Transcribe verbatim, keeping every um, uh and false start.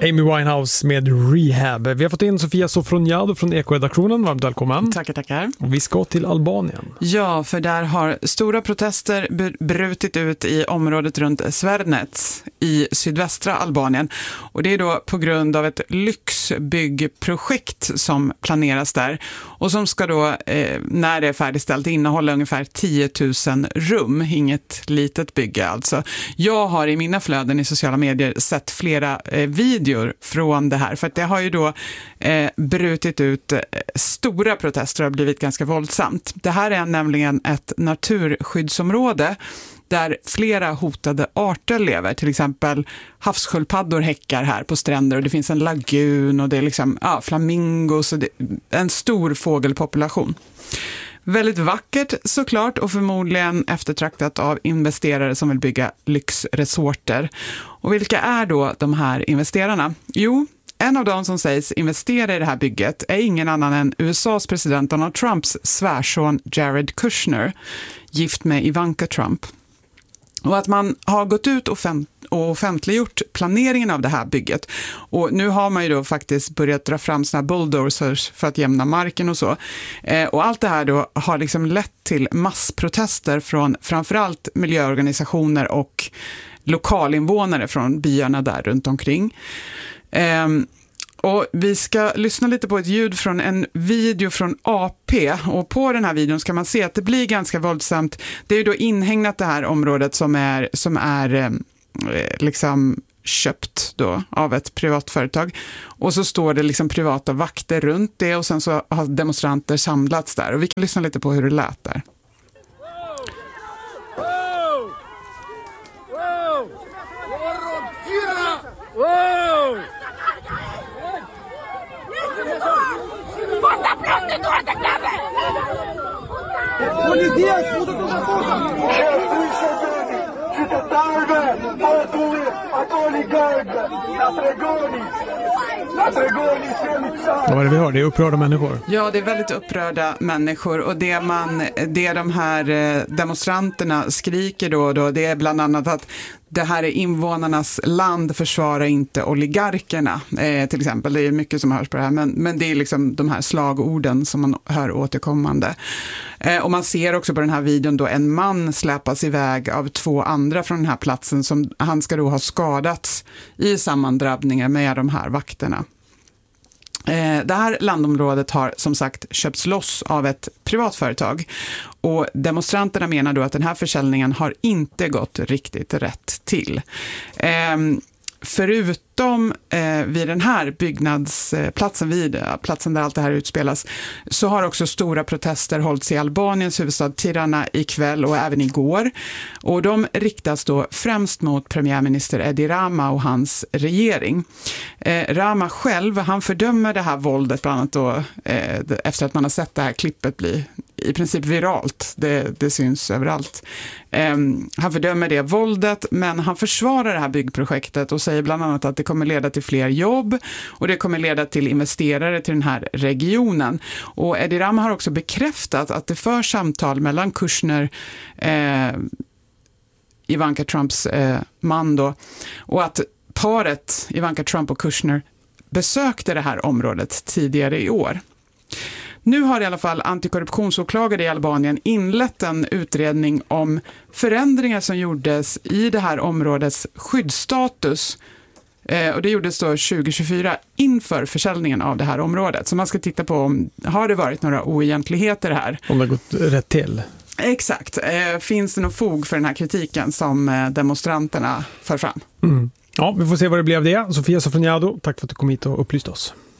Amy Winehouse med Rehab. Vi har fått in Sofia Sofroniado från Eko-redaktionen. Varmt välkommen. Tackar, tackar. Och vi ska till Albanien. Ja, för där har stora protester brutit ut i området runt Svernec i sydvästra Albanien. Och det är då på grund av ett lyxbyggprojekt som planeras där. Och som ska då, eh, när det är färdigställt, innehålla ungefär tio tusen rum. Inget litet bygge alltså. Jag har i mina flöden i sociala medier sett flera eh, videor från det här. För att det har ju då eh, brutit ut eh, stora protester och har blivit ganska våldsamt. Det här är nämligen ett naturskyddsområde där flera hotade arter lever. Till exempel havssköldpaddor häckar här på stränder och det finns en lagun och det är liksom ja, flamingos och det, en stor fågelpopulation. Väldigt vackert såklart och förmodligen eftertraktat av investerare som vill bygga lyxresorter. Och vilka är då de här investerarna? Jo, en av dem som sägs investera i det här bygget är ingen annan än U S A:s president Donald Trumps svärson Jared Kushner, gift med Ivanka Trump. Och att man har gått ut och offentliggjort planeringen av det här bygget. Och nu har man ju då faktiskt börjat dra fram såna bulldozers för att jämna marken och så. Eh, och allt det här då har liksom lett till massprotester från framförallt miljöorganisationer och lokalinvånare från byarna där runt omkring. Eh, Och vi ska lyssna lite på ett ljud från en video från A P. Och på den här videon ska man se att det blir ganska våldsamt. Det är ju då inhägnat det här området som är, som är eh, liksom köpt då av ett privat företag. Och så står det liksom privata vakter runt det och sen så har demonstranter samlats där. Och vi kan lyssna lite på hur det lät där. Vad är det vi hör? Det är upprörda människor. Ja, det är väldigt upprörda människor och det, man, det de här demonstranterna skriker då, då det är bland annat att det här är invånarnas land, försvara inte oligarkerna eh, till exempel. Det är mycket som hörs på det här, men, men det är liksom de här slagorden som man hör återkommande. Eh, och man ser också på den här videon då en man släpas iväg av två andra från den här platsen som han ska då ha skadats i sammandrabbningar med de här vakterna. Det här landområdet har som sagt köpts loss av ett privat företag och demonstranterna menar då att den här försäljningen har inte gått riktigt rätt till. Ehm, förutom eh, vid den här byggnadsplatsen, vid platsen där allt det här utspelas, så har också stora protester hållits i Albaniens huvudstad Tirana ikväll och även igår. Och de riktas då främst mot premiärminister Edi Rama och hans regering. Eh, Rama själv, han fördömer det här våldet bland annat då, eh, efter att man har sett det här klippet bli i princip viralt. Det, det syns överallt. Eh, han fördömer det våldet, men han försvarar det här byggprojektet och säger bland annat att det kommer leda till fler jobb och det kommer leda till investerare till den här regionen. Och Edi Rama har också bekräftat att det för samtal mellan Kushner, eh, Ivanka Trumps eh, man då, och att paret Ivanka Trump och Kushner besökte det här området tidigare i år. Nu har i alla fall antikorruptionsåklagare i Albanien inlett en utredning om förändringar som gjordes i det här områdets skyddsstatus. Eh, och det gjordes då tjugo tjugofyra inför försäljningen av det här området. Så man ska titta på om har det varit några oegentligheter här. Om det har gått rätt till. Exakt. Eh, finns det någon fog för den här kritiken som eh, demonstranterna för fram? Mm. Ja, vi får se vad det blev av det. Sofia Sofroniado, tack för att du kom hit och upplyste oss.